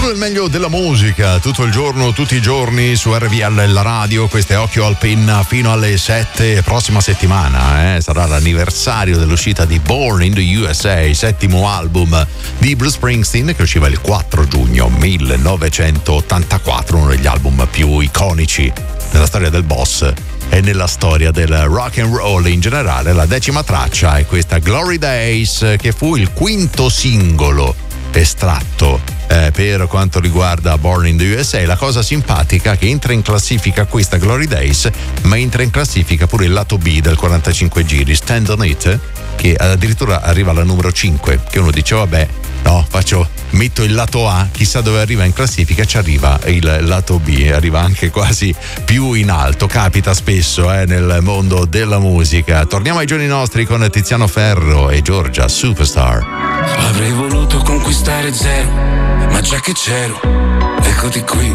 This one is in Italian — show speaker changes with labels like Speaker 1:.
Speaker 1: Tutto il meglio della musica, tutto il giorno, tutti i giorni su RVL, la radio. Questo è Occhio al Penna fino alle 7. Prossima settimana sarà l'anniversario dell'uscita di Born in the USA, settimo album di Bruce Springsteen, che usciva il 4 giugno 1984, uno degli album più iconici nella storia del boss e nella storia del rock and roll in generale. La 10ª traccia è questa, Glory Days, che fu il quinto singolo estratto per quanto riguarda Born in the USA. La cosa simpatica è che entra in classifica questa Glory Days, ma entra in classifica pure il lato B del 45 giri, Stand on It, che addirittura arriva alla numero 5, che uno dice vabbè, no, metto il lato A, chissà dove arriva in classifica, ci arriva il lato B, arriva anche quasi più in alto. Capita spesso nel mondo della musica. Torniamo ai giorni nostri con Tiziano Ferro e Giorgia Superstar.
Speaker 2: Avrei voluto conquistare zero, ma già che c'ero, eccoti qui.